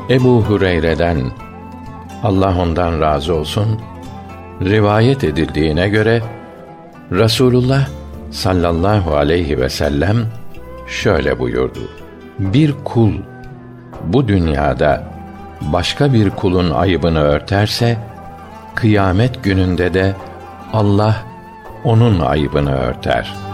Ebu Hureyre'den, Allah ondan razı olsun, rivayet edildiğine göre Resulullah sallallahu aleyhi ve sellem şöyle buyurdu: Bir kul bu dünyada başka bir kulun ayıbını örterse, kıyamet gününde de Allah onun ayıbını örter.